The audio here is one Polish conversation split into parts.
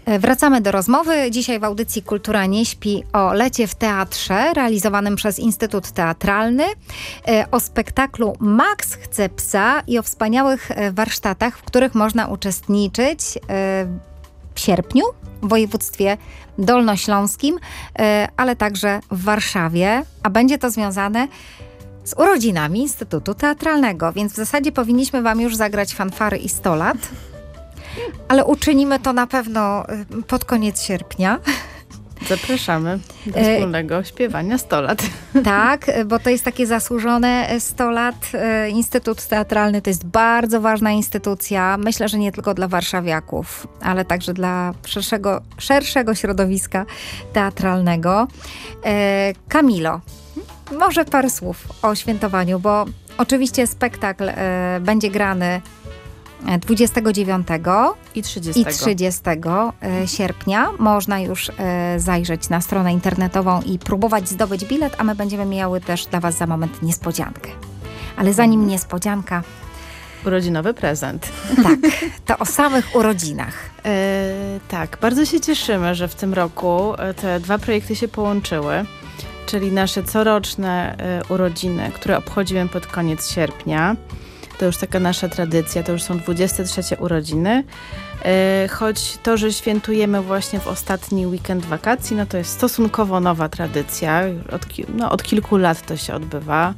Wracamy do rozmowy. Dzisiaj w audycji Kultura nie śpi o lecie w teatrze realizowanym przez Instytut Teatralny, o spektaklu Max chce psa i o wspaniałych warsztatach, w których można uczestniczyć w sierpniu w województwie dolnośląskim, ale także w Warszawie, a będzie to związane z urodzinami Instytutu Teatralnego, więc w zasadzie powinniśmy wam już zagrać fanfary i 100 lat. Ale uczynimy to na pewno pod koniec sierpnia. Zapraszamy do wspólnego śpiewania 100 lat. Tak, bo to jest takie zasłużone 100 lat. Instytut Teatralny to jest bardzo ważna instytucja. Myślę, że nie tylko dla warszawiaków, ale także dla szerszego środowiska teatralnego. Kamilo, może parę słów o świętowaniu, bo oczywiście spektakl będzie grany 29 i 30 sierpnia. Można już zajrzeć na stronę internetową i próbować zdobyć bilet, a my będziemy miały też dla was za moment niespodziankę. Ale zanim niespodzianka... Urodzinowy prezent. Tak, to o samych urodzinach. Tak, bardzo się cieszymy, że w tym roku te dwa projekty się połączyły, czyli nasze coroczne urodziny, które obchodzimy pod koniec sierpnia. To już taka nasza tradycja, to już są 23 urodziny. Choć to, że świętujemy właśnie w ostatni weekend wakacji, no to jest stosunkowo nowa tradycja. Od kilku lat to się odbywa.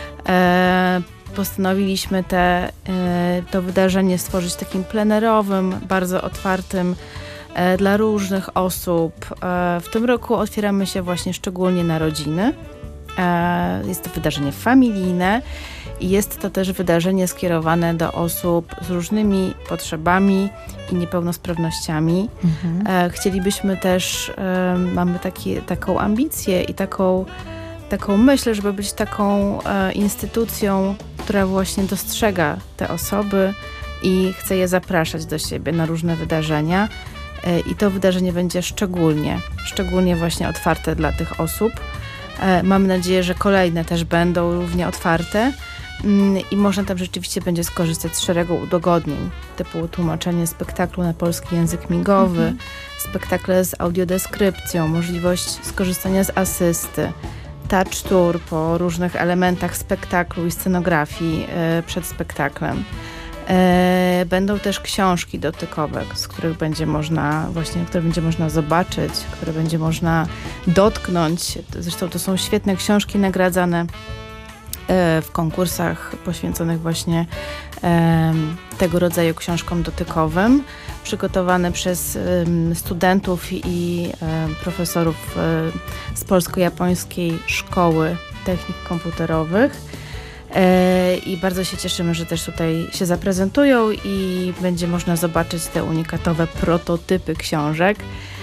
Postanowiliśmy to wydarzenie stworzyć takim plenerowym, bardzo otwartym dla różnych osób. W tym roku otwieramy się właśnie szczególnie na rodziny. Jest to wydarzenie familijne i jest to też wydarzenie skierowane do osób z różnymi potrzebami i niepełnosprawnościami. Chcielibyśmy też, mamy taką ambicję i taką myśl, żeby być taką instytucją, która właśnie dostrzega te osoby i chce je zapraszać do siebie na różne wydarzenia. I to wydarzenie będzie szczególnie właśnie otwarte dla tych osób. Mam nadzieję, że kolejne też będą równie otwarte i można tam rzeczywiście będzie skorzystać z szeregu udogodnień, typu tłumaczenie spektaklu na polski język migowy, spektakle z audiodeskrypcją, możliwość skorzystania z asysty, touch tour po różnych elementach spektaklu i scenografii przed spektaklem. Będą też książki dotykowe, które będzie można zobaczyć, które będzie można dotknąć. Zresztą to są świetne książki nagradzane w konkursach poświęconych właśnie tego rodzaju książkom dotykowym, przygotowane przez studentów i profesorów z Polsko-Japońskiej Szkoły Technik Komputerowych. I bardzo się cieszymy, że też tutaj się zaprezentują i będzie można zobaczyć te unikatowe prototypy książek.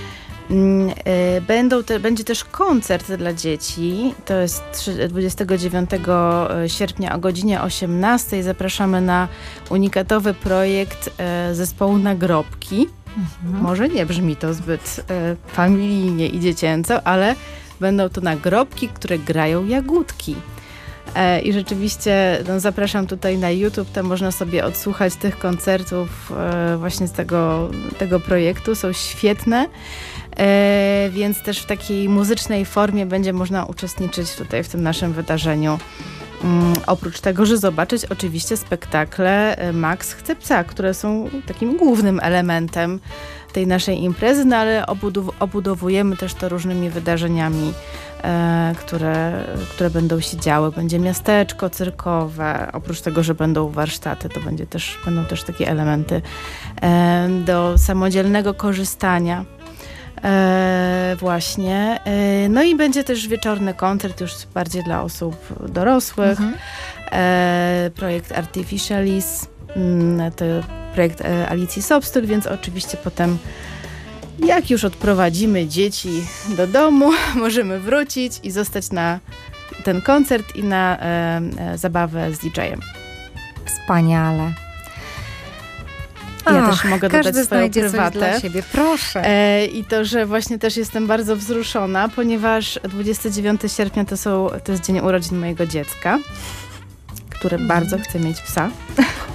Będzie też koncert dla dzieci. To jest 29 sierpnia o godzinie 18. Zapraszamy na unikatowy projekt zespołu Nagrobki. Może nie brzmi to zbyt familijnie i dziecięco, ale będą to nagrobki, które grają jagódki. I rzeczywiście zapraszam tutaj na YouTube, tam można sobie odsłuchać tych koncertów właśnie z tego projektu, są świetne, więc też w takiej muzycznej formie będzie można uczestniczyć tutaj w tym naszym wydarzeniu. Oprócz tego, że zobaczyć oczywiście spektakle Max chce psa, które są takim głównym elementem tej naszej imprezy, no ale obudowujemy też to różnymi wydarzeniami, które będą się działy. Będzie miasteczko cyrkowe, oprócz tego, że będą warsztaty, to będą też takie elementy do samodzielnego korzystania. Właśnie. No i będzie też wieczorny koncert już bardziej dla osób dorosłych. Projekt Artificialis, to projekt Alicji Sobstyl, więc oczywiście potem jak już odprowadzimy dzieci do domu, możemy wrócić i zostać na ten koncert i na zabawę z DJ-em. Wspaniale. Ja też mogę dodać swoją prywatę. Dla siebie. Proszę. I to, że właśnie też jestem bardzo wzruszona, ponieważ 29 sierpnia to jest dzień urodzin mojego dziecka, które bardzo chce mieć psa.